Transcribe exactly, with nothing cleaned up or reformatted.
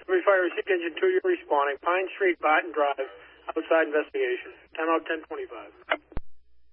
Every fire received, engine two, you're responding. Pine Street, Barton Drive, outside investigation. ten out ten twenty-five.